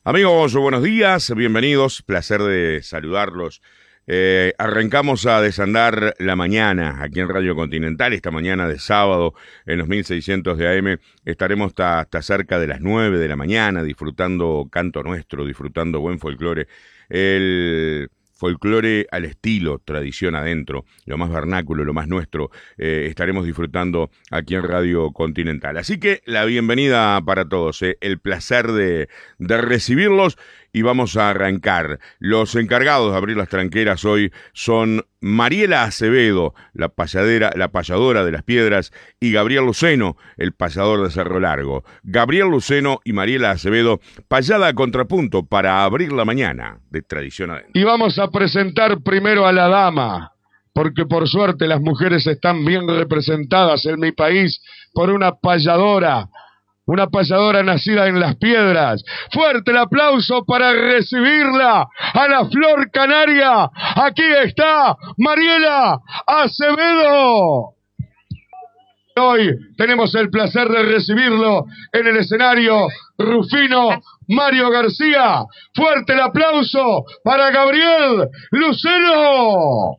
Amigos, buenos días, bienvenidos, placer de saludarlos. Arrancamos a desandar la mañana aquí en Radio Continental, esta mañana de sábado en los 1600 de AM. Estaremos hasta cerca de las 9 de la mañana disfrutando canto nuestro, disfrutando buen folclore. El folclore al estilo, tradición adentro, lo más vernáculo, lo más nuestro, estaremos disfrutando aquí en Radio Continental. Así que la bienvenida para todos, el placer de recibirlos y vamos a arrancar. Los encargados de abrir las tranqueras hoy son Mariela Acevedo, la payadora de las Piedras, y Gabriel Luceno, el payador de Cerro Largo. Gabriel Luceno y Mariela Acevedo, payada a contrapunto para abrir la mañana de Tradición Adentro. Y vamos a presentar primero a la dama, porque por suerte las mujeres están bien representadas en mi país por una payadora nacida en Las Piedras. Fuerte el aplauso para recibirla a la Flor Canaria. Aquí está Mariela Acevedo. Hoy tenemos el placer de recibirlo en el escenario Rufino Mario García. Fuerte el aplauso para Gabriel Luceno.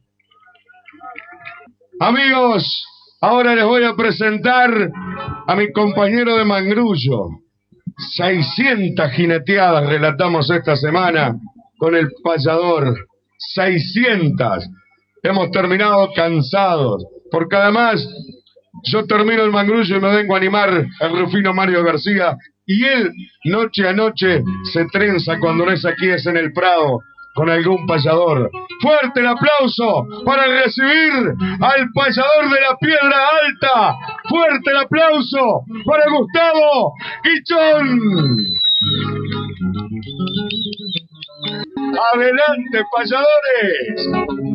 Amigos, ahora les voy a presentar a mi compañero de Mangrullo. 600 jineteadas relatamos esta semana con el payador. 600. Hemos terminado cansados, porque además yo termino el Mangrullo y me vengo a animar al Rufino Mario García, y él noche a noche se trenza cuando no es aquí, es en el Prado, con algún payador. Fuerte el aplauso para recibir al payador de la Piedra Alta. Fuerte el aplauso para Gustavo Guichón. Adelante, payadores.